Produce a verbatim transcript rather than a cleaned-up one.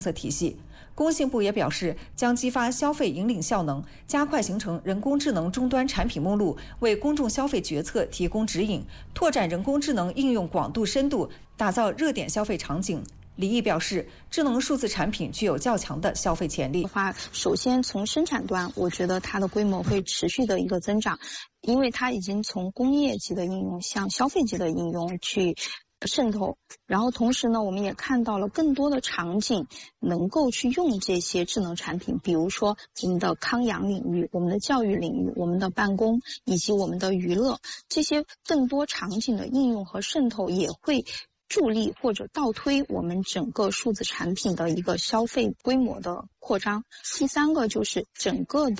策体系。工信部也表示，将激发消费引领效能，加快形成人工智能终端产品目录，为公众消费决策提供指引，拓展人工智能应用广度深度，打造热点消费场景。李毅表示，智能数字产品具有较强的消费潜力。 首先从生产端，我觉得它的规模会持续的一个增长，因为它已经从工业级的应用向消费级的应用去渗透，然后同时呢，我们也看到了更多的场景能够去用这些智能产品，比如说我们的康养领域、我们的教育领域、我们的办公以及我们的娱乐，这些更多场景的应用和渗透也会助力或者倒推我们整个数字产品的一个消费规模的扩张。第三个就是整个的